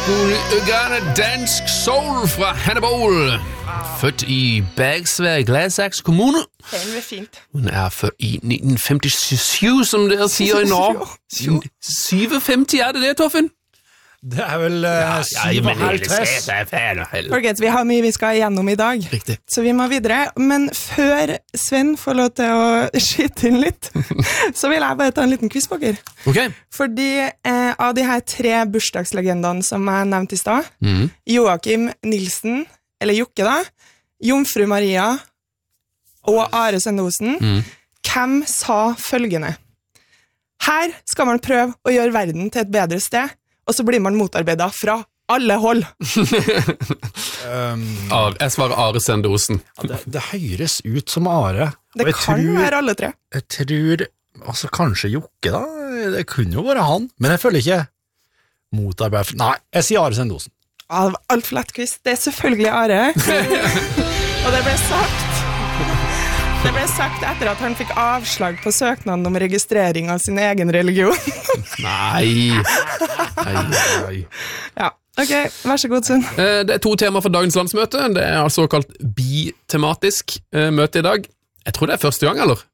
Dansk soul fra Hannibal. Født i Bagsvær, Gladsaxe kommune. Den var fint. Hun født i 1957, som dere sier i Norge. 57 det, Torfinn? Det vel 57. Folkens, vi har mye vi skal igjennom i dag. Riktig. Så vi må videre. Men før Sven får lov til å skyte inn litt, så vil jeg bare ta en liten quiz på dere. Ok. Fordi av de her 3 bursdagslegendene som jeg nevnte i stad, Joakim Nilsen, eller Jokke da, Jomfru Maria og Are Sendosen, hvem sa følgende? Her skal man prøve å gjøre verden til et bedre sted, og så blir man motarbeidet fra alle hold. Jeg svarer Are Sendosen. Ja, det høres ut som Are. Det kan være alle 3. Jeg tror, altså kanskje Jokke da, det kunne jo være han, men jeg føler ikke motarbeid. Nei, jeg sier Are Sendosen. Ja, det var alt for lett quiz. Det selvfølgelig Are. Og det ble sagt etter at han fikk avslag på søknaden om registrering av sin egen religion. Nei. Ja, ok, vær så god, Sund. Det 2 temaer for dagens landsmøte. Det altså såkalt bitematisk møte i dag. Jeg tror det første gang, eller?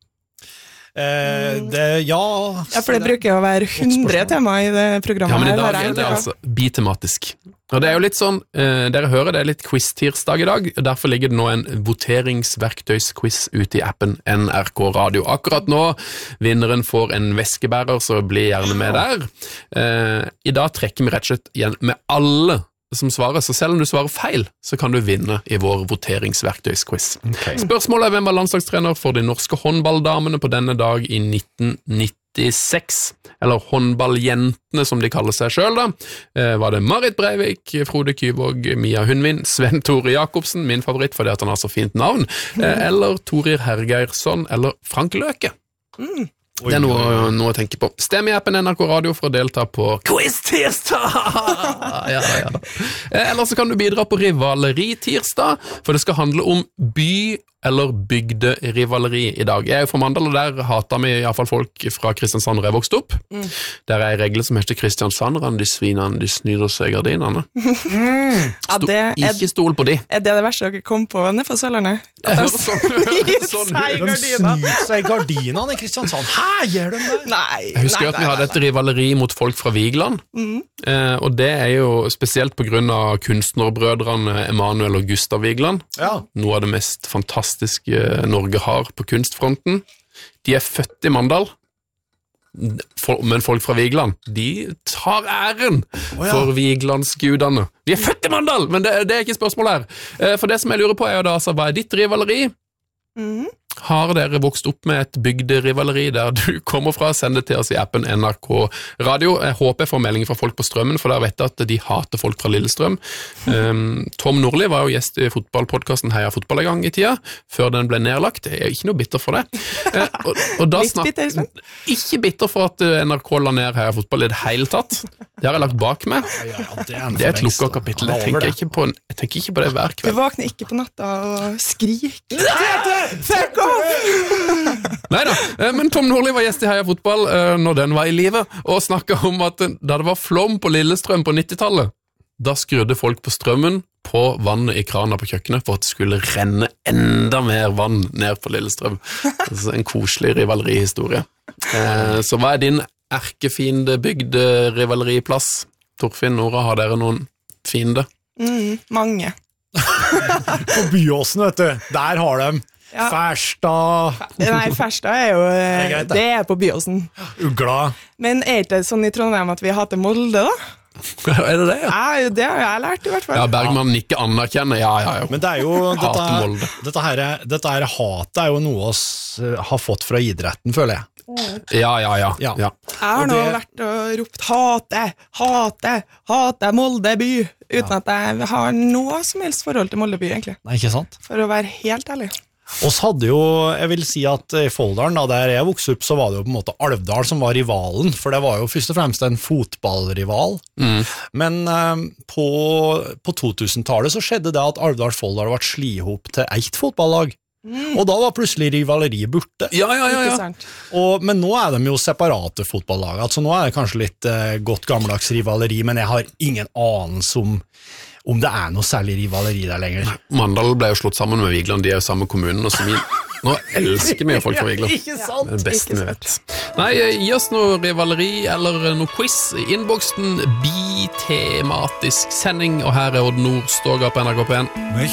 Ja, for det bruker jo å være 100 tema i det programmet. Ja, men i dag her, det altså bitematisk. Og det jo litt sånn, dere hører det litt quiz-tirsdag i dag, derfor ligger det nå en voteringsverktøysquiz ute i appen NRK Radio. Akkurat nå, vinneren får en veskebærer, så bli gjerne med der. I dag trekker vi rett og slett igjen med alle som svarer, så selv om du svarer feil, så kan du vinne i vår voteringsverktøysquiz. Okay. Spørsmålet hvem var landslagstrener for de norske håndballdamene på denne dag i 1996, eller håndballjentene som de kaller seg selv da. Var det Marit Breivik, Frode Kyvåg, Mia Hundvin, Sven Tore Jakobsen, min favoritt fordi at han har så fint navn, eller Torir Hergeirsson, eller Frank Løke. Det noe å tenke på. Stem i appen NRK Radio for å delta på Quiz-tirsdag! Ja. Eller så kan du bidra på Rivaleri-tirsdag, for det skal handle om by- eller bygderivaleri i dag. Jeg fra Mandal, og der hater vi i hvert fall folk fra Kristiansand hvor jeg vokste opp. Der en regle som heter Kristiansanderne, de svinene, de snyder seg gardinene. Ikke stol på de. Er det verste dere kom på nede på Sørlandet? De snyder seg gardinene i Kristiansand. Hæ, gjør de det? Nei. Jeg husker at vi hadde et rivaleri mot folk fra Vigeland, og det jo spesielt på grunn av kunstnerbrødrene Emanuel og Gustav Vigeland. Ja. Noe av det mest fantastiske Norge har på kunstfronten. De født i Mandal, men folk fra Vigeland, de tar æren for Vigelandsgudene. De født i Mandal, men det ikke spørsmål her. For det som jeg lurer på jo da, altså, hva ditt rivaleri? Har dere vokst opp med et bygderivaleri der du kommer fra? Send det til oss i appen NRK Radio. Jeg håper jeg får meldinger fra folk på Strømmen, for der vet jeg at de hater folk fra Lillestrøm. Tom Nordli var jo gjest i fotballpodcasten Heia Fotball en gang i tida, før den ble nedlagt. Jeg ikke noe bitter for det. Og da ikke bitter for at NRK la ned Heia Fotball i det hele tatt. Det har jeg lagt bak meg. Det et lukket kapittel. Jeg tenker ikke på det hver kveld. Du våkner ikke på natta og skriker. Fuck off! Neida, men Tom Nordli var gjest i Heia Fotball når den var i livet, og snakket om at da det var flom på Lillestrøm på 90-tallet, da skrudde folk på strømmen på vannet i krana på kjøkkenet for at det skulle renne enda mer vann ned på Lillestrøm. Altså en koselig rivalerihistorie. Så hva din erkefiende bygderivalleriplass? Torfinn, Nora, har dere noen fiende? Mange. På Byåsen, vet du, der har de Ferstad. Nei, Ferstad jo det på Byåsen. Ugla. Men det sånn i Trondheim at vi hater Molde da? Det det, ja? Ja, det har jeg lært i hvert fall. Ja, Bergman ikke anerkjenner, ja. Men det jo, dette her hatet jo noe oss har fått fra idretten, føler jeg. Ja. Jeg har nå vært og ropt hate Molde by, uten at jeg har noe som helst forhold til Molde by, egentlig. Nei, ikke sant? For å være helt ærlig. Oss hadde jo, jeg vil si at i Folldalen, da der jeg vokste opp, så var det jo på en måte Alvdal som var rivalen, for det var jo først og fremst en fotballrival. Men på 2000-tallet så skjedde det at Alvdal-Folldal ble slitt ihop til ett fotballag. Og da var plutselig rivaleriet borte. Ikke sant? Men nå de jo separate fotballag, altså nå det kanskje litt godt gammeldags rivaleri, men jeg har ingen anelse om det noe særlig rivaleri der lenger. Mandal ble jo slått sammen med Vigeland, de jo samme kommunen, og nå elsker vi jo folk fra Vigeland. Ikke sant? Det beste vi vet. Nei, gi oss noe rivaleri eller noe quiz. Innboksen bitematisk sending, og her Odd Nordstoga på NRK P1. Med